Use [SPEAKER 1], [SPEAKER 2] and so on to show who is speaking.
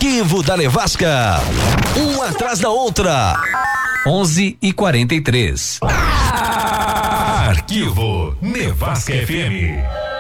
[SPEAKER 1] Arquivo da Nevasca. Uma atrás da outra.
[SPEAKER 2] 11h43.
[SPEAKER 3] Arquivo Nevasca FM.